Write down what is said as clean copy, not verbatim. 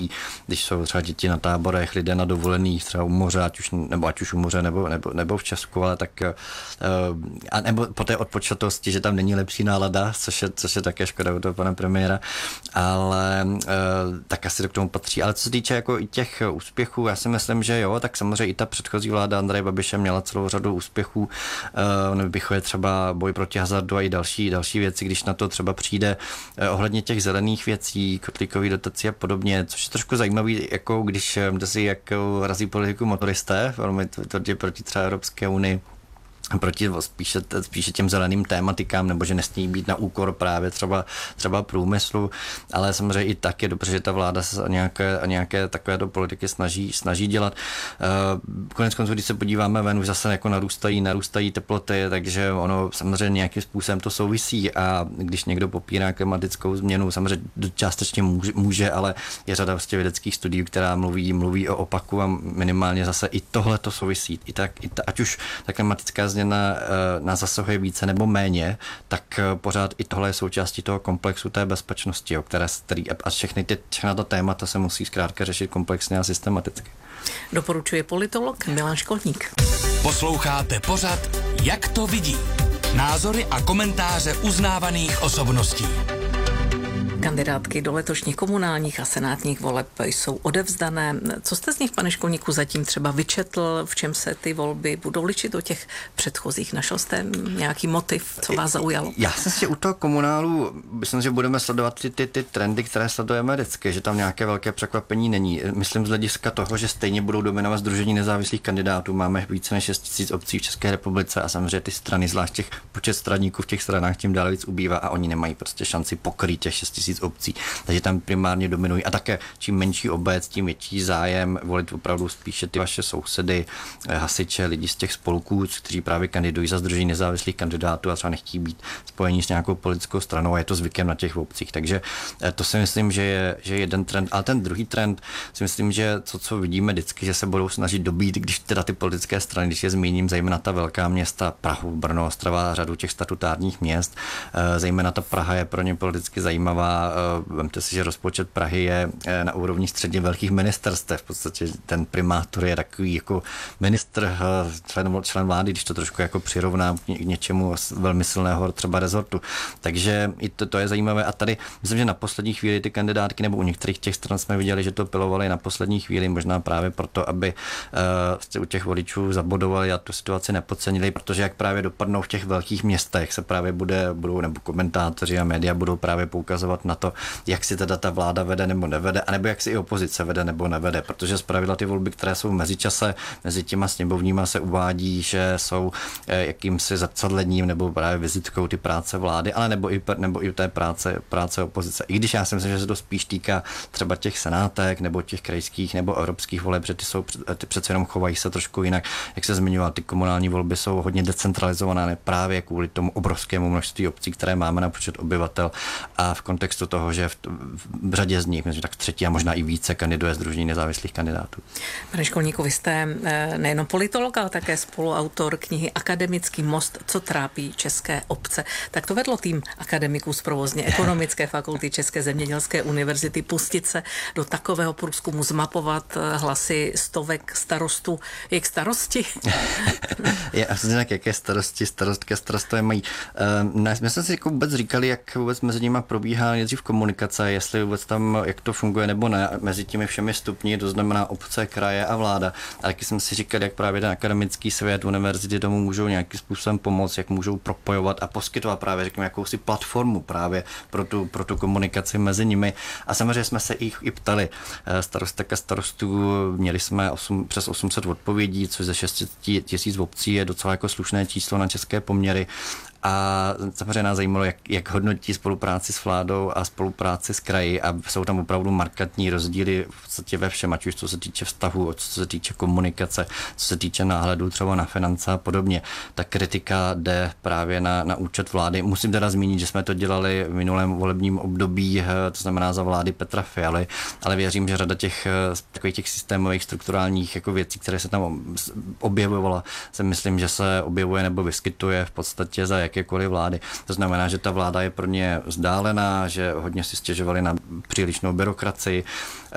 když jsou třeba děti na táborech, lidé na dovolených, třeba u moře, ať už u moře nebo v Česku, ale tak a nebo po té odpočatosti, že tam není lepší nálada, což je také škoda u toho pana premiéra, ale tak asi to k tomu patří. Ale co se týče jako i těch úspěchů, já si myslím, že jo, tak samozřejmě i ta předchozí vláda Andreje Babiše měla celou řadu úspěchů, je třeba boj proti hazardu a i další věci, když na to třeba přijde ohledně těch zelených věcí, kotlíkových dotací a podobně, což je trošku zajímavý, jako když si jak razí politiku motoristé, velmi tvrdě proti třeba Evropské unii, proti spíše těm zeleným tématikám, nebo že nesmí být na úkor právě třeba průmyslu, ale samozřejmě i tak je dobře, že ta vláda se nějaké takovéto politiky snaží dělat. Konec konců, když se podíváme ven, už zase jako narůstají teploty, takže ono samozřejmě nějakým způsobem to souvisí a když někdo popírá klimatickou změnu, samozřejmě částečně může, ale je řada vlastně vědeckých studií, která mluví o opaku a minimálně zase i tohle to souvisí. Ať už ta klimatická změna nás zasahuje více nebo méně, tak pořád i tohle je součástí toho komplexu té bezpečnosti, a všechna ta témata se musí zkrátka řešit komplexně a systematicky. Doporučuje politolog Milan Školník. Posloucháte pořad Jak to vidí? Názory a komentáře uznávaných osobností. Kandidátky do letošních komunálních a senátních voleb jsou odevzdané. Co jste z nich, pane Školníku, zatím třeba vyčetl, v čem se ty volby budou lišit od těch předchozích? Našel jste nějaký motiv, co vás zaujalo? Já jsem si u toho komunálu, myslím, že budeme sledovat ty trendy, které sledujeme vždycky, že tam nějaké velké překvapení není. Myslím z hlediska toho, že stejně budou dominovat sdružení nezávislých kandidátů. Máme více než 6 000 obcí v České republice a samozřejmě ty strany, zvlášť těch počet straníků v těch stranách tím dál víc ubývá a oni nemají prostě šanci pokrýt těch 6 000 obcí, takže tam primárně dominují a také čím menší obec, tím větší zájem volit opravdu spíše ty vaše sousedy, hasiče, lidi z těch spolků, kteří právě kandidují za sdružení nezávislých kandidátů a třeba nechtějí být spojení s nějakou politickou stranou a je to zvykem na těch obcích. Takže to si myslím, že je jeden trend, ale ten druhý trend si myslím, že co vidíme vždycky, že se budou snažit dobít, když teda ty politické strany, když je zmíním, zejména ta velká města, Prahu, Brno, Ostrava, řadu těch statutárních měst, zejména ta Praha je pro ně politicky zajímavá. Vemte si, že rozpočet Prahy je na úrovni středně velkých ministerstev. V podstatě ten primátor je takový jako ministr, člen vlády, když to trošku jako přirovnám k něčemu velmi silného třeba rezortu. Takže i to je zajímavé. A tady myslím, že na poslední chvíli ty kandidátky nebo u některých těch stran jsme viděli, že to pilovali na poslední chvíli, možná právě proto, aby u těch voličů zabodovali a tu situaci nepodcenili, protože jak právě dopadnou v těch velkých městech, se právě budou nebo komentátoři a média budou právě poukazovat na to, jak si teda ta vláda vede nebo nevede, anebo jak si i opozice vede nebo nevede, protože zpravidla ty volby, které jsou v mezičase, mezi těma sněmovníma se uvádí, že jsou jakýmsi zrcadlením nebo právě vizitkou ty práce vlády, ale nebo i té práce opozice. I když já si myslím, že se to spíš týká třeba těch senátek nebo těch krajských nebo evropských voleb, že ty přece jenom chovají se trošku jinak. Jak se zmiňoval, ty komunální volby jsou hodně decentralizované právě kvůli tomu obrovskému množství obcí, které máme na počet obyvatel a v kontextu toho, že v řadě z nich, myslím, tak třetí a možná i více kandiduje sdružení nezávislých kandidátů. Pane Školníku, vy jste nejenom politolog, ale také spoluautor knihy Akademický most, co trápí české obce. Tak to vedlo tým akademiků z provozně ekonomické fakulty České zemědělské univerzity pustit se do takového průzkumu, zmapovat hlasy stovek starostů. Jak starosti? Je asi tak, jaké starostové mají. My jsme si jako vůbec říkali, jak vůbec mezi nimi probíhá nejdřív komunikace, jestli vůbec tam, jak to funguje nebo ne, mezi těmi všemi stupni, to znamená obce, kraje a vláda. A taky jsem si říkal, jak právě ten akademický svět, univerzity tomu můžou nějakým způsobem pomoct, jak můžou propojovat a poskytovat právě, řekněme, jakousi platformu právě pro tu komunikaci mezi nimi. A samozřejmě jsme se jich i ptali starostek a starostů, měli jsme přes 800 odpovědí, což ze 6 000 obcí je docela jako slušné číslo na české poměry. A samozřejmě nás zajímalo, jak hodnotí spolupráci s vládou a spolupráci s kraji a jsou tam opravdu markantní rozdíly v podstatě ve všem, ať už co se týče vztahu, co se týče komunikace, co se týče náhledu třeba na finance a podobně. Ta kritika jde právě na účet vlády. Musím teda zmínit, že jsme to dělali v minulém volebním období, to znamená za vlády Petra Fialy, ale věřím, že řada těch takových těch systémových strukturálních jako věcí, které se tam objevovala, se myslím, že se objevuje nebo vyskytuje v podstatě za jakékoliv vlády. To znamená, že ta vláda je pro ně vzdálená, že hodně si stěžovali na přílišnou byrokracii,